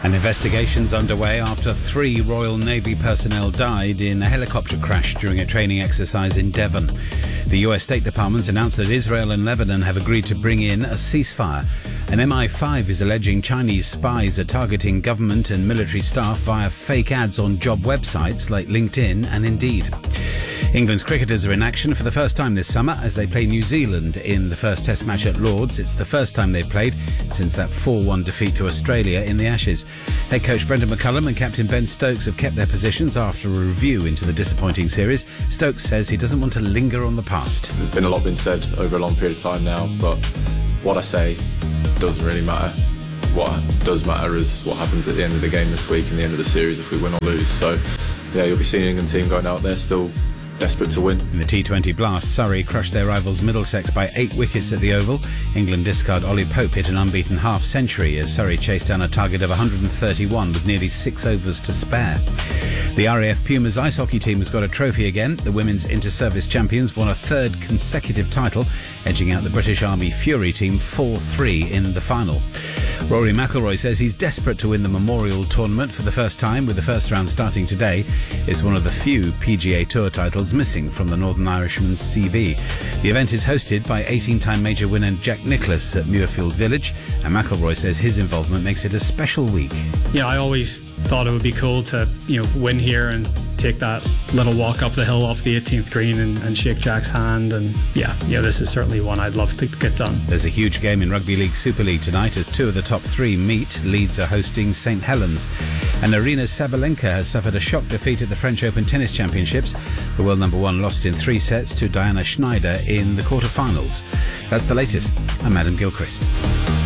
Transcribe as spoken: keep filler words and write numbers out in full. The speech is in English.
An investigation's underway after three Royal Navy personnel died in a helicopter crash during a training exercise in Devon. The U S State Department announced that Israel and Lebanon have agreed to bring in a ceasefire. And M I five is alleging Chinese spies are targeting government and military staff via fake ads on job websites like LinkedIn and Indeed. England's cricketers are in action for the first time this summer as they play New Zealand in the first Test match at Lord's. It's the first time they've played since that four one defeat to Australia in the Ashes. Head coach Brendan McCullum and captain Ben Stokes have kept their positions after a review into the disappointing series. Stokes says he doesn't want to linger on the past. There's been a lot been said over a long period of time now, but what I say doesn't really matter. What does matter is what happens at the end of the game this week and the end of the series if we win or lose. So, yeah, you'll be seeing England team going out there still desperate to win. In the T twenty Blast, Surrey crushed their rivals Middlesex by eight wickets at the Oval. England discard Ollie Pope hit an unbeaten half-century as Surrey chased down a target of one hundred thirty-one with nearly six overs to spare. The R A F Pumas ice hockey team has got a trophy again. The women's inter-service champions won a third consecutive title, edging out the British Army Fury team four three in the final. Rory McIlroy says he's desperate to win the Memorial Tournament for the first time, with the first round starting today. It's one of the few P G A Tour titles missing from the Northern Irishman's C V. The event is hosted by eighteen-time major winner Jack Nicklaus at Muirfield Village, and McIlroy says his involvement makes it a special week. Yeah, I always thought it would be cool to, you know, win here and take that little walk up the hill off the eighteenth green and, and shake Jack's hand. And yeah, yeah, this is certainly one I'd love to get done. There's a huge game in Rugby League Super League tonight as two of the top three meet. Leeds are hosting St Helens. And Arina Sabalenka has suffered a shock defeat at the French Open Tennis Championships. The world number one lost in three sets to Diana Schneider in the quarterfinals. That's the latest. I'm Adam Gilchrist.